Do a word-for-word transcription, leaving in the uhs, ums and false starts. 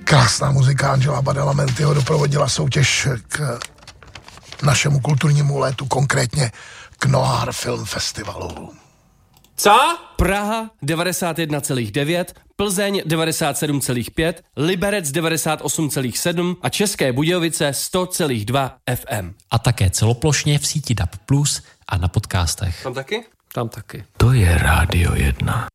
Krásná muzika Angela Badalamentiho doprovodila soutěž k našemu kulturnímu létu, konkrétně k Noir Film Festivalu. Co? Praha devadesát jedna celá devět, Plzeň devadesát sedm celá pět, Liberec devadesát osm celá sedm a České Budějovice sto celá dva F M. A také celoplošně v síti D A B plus a na podcastech. Tam taky? Tam taky. To je Rádio jedna.